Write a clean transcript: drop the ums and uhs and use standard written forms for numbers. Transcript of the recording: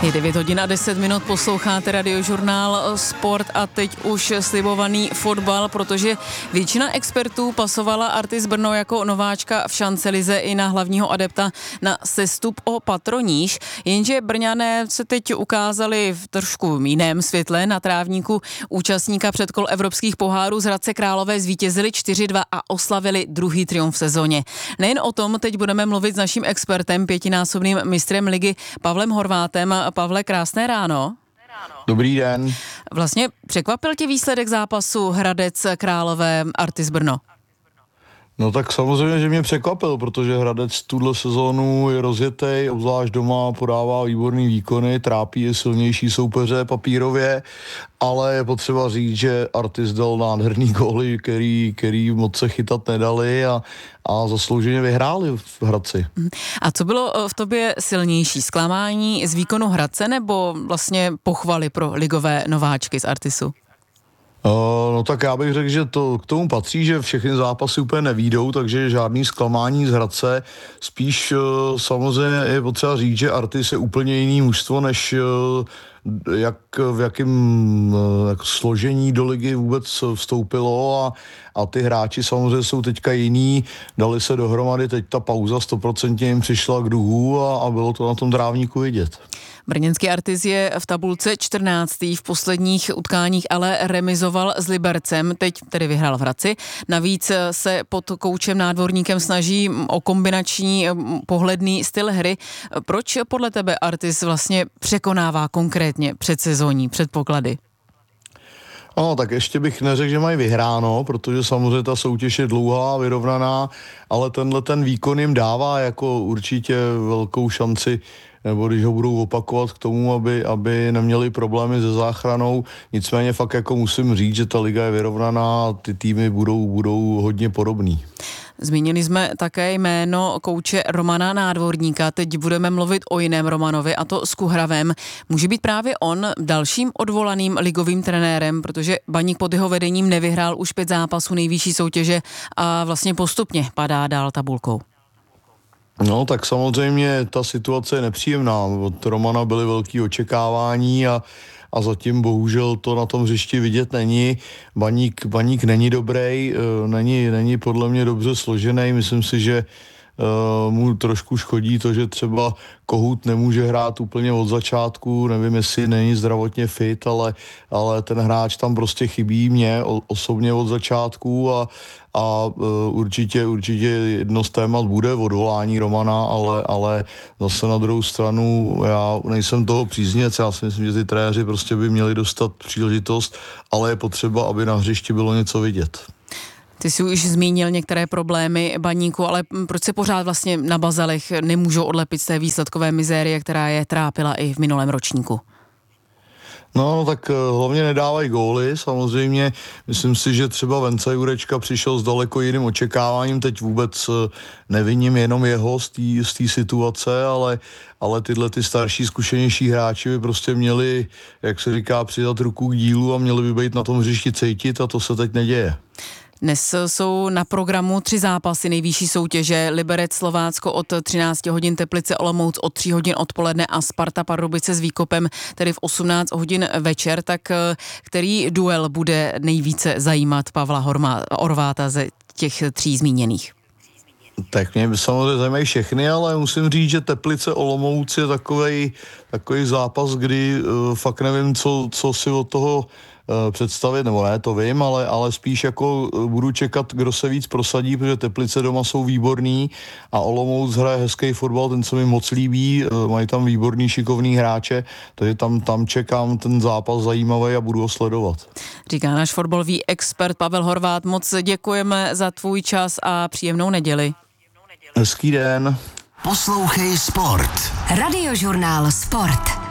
Je 9 hodin a 10 minut, posloucháte Radiožurnál Sport a teď už slibovaný fotbal, protože většina expertů pasovala Artis Brno jako nováčka v šancelize i na hlavního adepta na sestup o patro níž, jenže Brňané se teď ukázali v trošku jiném světle. Na trávníku účastníka předkol evropských pohárů z Hradce Králové zvítězili 4-2 a oslavili druhý triumf v sezóně. Nejen o tom teď budeme mluvit s naším expertem, pětinásobným mistrem ligy Pavlem Horvátem. Pavle, krásné ráno. Dobrý den. Vlastně překvapil tě výsledek zápasu Hradec Králové Artis Brno? No tak samozřejmě, že mě překvapil, protože Hradec tuhle sezónu je rozjetej, obzvlášť doma podává výborný výkony, trápí i silnější soupeře papírově, ale je potřeba říct, že Artis dal nádherný góly, který moc se chytat nedali a zaslouženě vyhráli v Hradci. A co bylo v tobě silnější? Zklamání z výkonu Hradce nebo vlastně pochvaly pro ligové nováčky z Artisu? No tak já bych řekl, že to k tomu patří, že všechny zápasy úplně nevídou, takže žádný zklamání z Hradce. Spíš samozřejmě je potřeba říct, že Artis je úplně jiný mužstvo, než v jakém složení do ligy vůbec vstoupilo a ty hráči samozřejmě jsou teďka jiný, dali se dohromady, teď ta pauza 100% jim přišla k duhu a bylo to na tom trávníku vidět. Brněnský Artis je v tabulce 14. v posledních utkáních, ale remizoval s Libercem, teď tedy vyhrál v Hradci. Navíc se pod koučem Nádvorníkem snaží o kombinační pohledný styl hry. Proč podle tebe Artis vlastně překonává konkrétně předsezónní předpoklady? No, tak ještě bych neřekl, že mají vyhráno, protože samozřejmě ta soutěž je dlouhá, vyrovnaná, ale ten výkon jim dává jako určitě velkou šanci, nebo když ho budou opakovat k tomu, aby neměli problémy se záchranou. Nicméně fakt jako musím říct, že ta liga je vyrovnaná a ty týmy budou hodně podobný. Zmínili jsme také jméno kouče Romana Nádvorníka. Teď budeme mluvit o jiném Romanovi, a to s Kuhravem. Může být právě on dalším odvolaným ligovým trenérem, protože Baník pod jeho vedením nevyhrál už 5 zápasů nejvyšší soutěže a vlastně postupně padá dál tabulkou. No tak samozřejmě ta situace je nepříjemná. Od Romana byly velké očekávání a zatím bohužel to na tom hřišti vidět není. Baník není dobrý, není podle mě dobře složený. Myslím si, že mu trošku škodí to, že třeba Kohut nemůže hrát úplně od začátku, nevím, jestli není zdravotně fit, ale ten hráč tam prostě chybí mě osobně od začátku a určitě jedno z témat bude odvolání Romana, ale zase na druhou stranu já nejsem toho příznivec, já si myslím, že ty trenéři prostě by měli dostat příležitost, ale je potřeba, aby na hřišti bylo něco vidět. Ty jsi už zmínil některé problémy Baníku, ale proč se pořád vlastně na bazalech nemůžou odlepit z té výsledkové mizérie, která je trápila i v minulém ročníku? No, tak hlavně nedávají góly, samozřejmě. Myslím si, že třeba Venca Jurečka přišel s daleko jiným očekáváním, teď vůbec neviním jenom jeho z té situace, ale tyhle ty starší, zkušenější hráči by prostě měli, jak se říká, přidat ruku k dílu a měli by být na tom hřišti cítit a to se teď neděje. Dnes jsou na programu 3 zápasy nejvyšší soutěže. Liberec Slovácko od 13 hodin, Teplice Olomouc od 3 hodin odpoledne a Sparta Pardubice s Výkopem tedy v 18 hodin večer. Tak který duel bude nejvíce zajímat Pavla Horváta ze těch 3 zmíněných? Tak mě samozřejmě zajímají všechny, ale musím říct, že Teplice Olomouc je takovej zápas, kdy fakt nevím, co si od toho představit, nebo ne, to vím, ale spíš jako budu čekat, kdo se víc prosadí, protože Teplice doma jsou výborný a Olomouc hraje hezký fotbal, ten se mi moc líbí, mají tam výborný, šikovný hráče, takže tam čekám ten zápas zajímavý a budu ho sledovat. Říká náš fotbalový expert Pavel Horvát, moc děkujeme za tvůj čas a příjemnou neděli. Hezký den. Poslouchej Sport. Radiožurnál Sport.